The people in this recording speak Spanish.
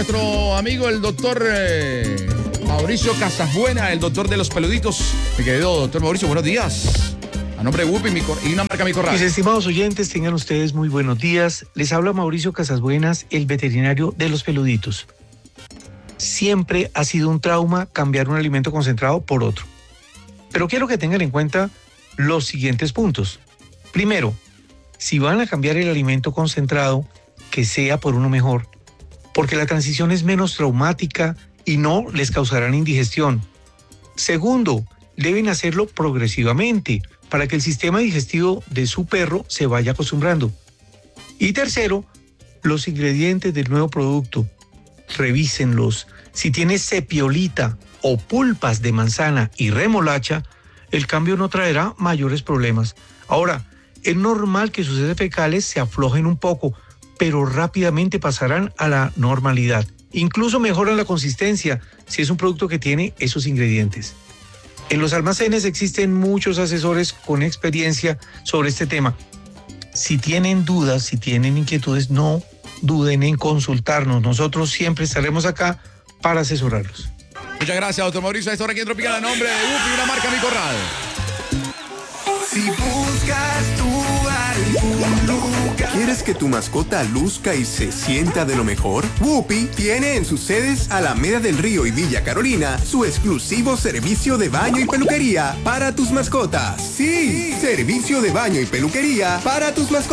nuestro amigo el doctor Mauricio Casasbuena, el doctor de los peluditos. Mi querido doctor Mauricio, buenos días. A nombre de Whoopi y una marca Mi Corral. Mis estimados oyentes, tengan ustedes muy buenos días. Les habla Mauricio Casasbuenas, el veterinario de los peluditos. Siempre ha sido un trauma cambiar un alimento concentrado por otro. Pero quiero que tengan en cuenta los siguientes puntos. Primero, si van a cambiar el alimento concentrado, que sea por uno mejor, porque la transición es menos traumática y no les causarán indigestión. Segundo, deben hacerlo progresivamente para que el sistema digestivo de su perro se vaya acostumbrando. Y tercero, los ingredientes del nuevo producto. Revísenlos. Si tiene cepiolita o pulpas de manzana y remolacha, el cambio no traerá mayores problemas. Ahora, es normal que sus heces fecales se aflojen un poco, pero rápidamente pasarán a la normalidad. Incluso mejoran la consistencia si es un producto que tiene esos ingredientes. En los almacenes existen muchos asesores con experiencia sobre este tema. Si tienen dudas, si tienen inquietudes, no duden en consultarnos. Nosotros siempre estaremos acá para asesorarlos. Muchas gracias, doctor Mauricio. A esta hora aquí en Tropical, a nombre de Whoopi y una marca Mi Corral. Si buscas tú algún lugar, ¿quieres que tu mascota luzca y se sienta de lo mejor? Whoopi tiene en sus sedes Alameda del Río y Villa Carolina su exclusivo servicio de baño y peluquería para tus mascotas. Sí, servicio de baño y peluquería para tus mascotas.